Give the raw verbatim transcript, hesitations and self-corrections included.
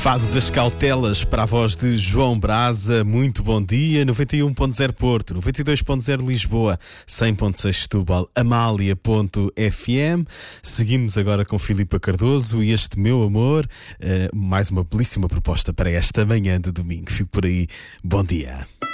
Fado das Cautelas para a voz de João Brasa. Muito bom dia. noventa e um ponto zero Porto, noventa e dois ponto zero Lisboa, cem ponto seis Setúbal, amália ponto f m. Seguimos agora com Filipa Cardoso e Este Meu Amor. Uh, mais uma belíssima proposta para esta manhã de domingo. Fico por aí. Bom dia.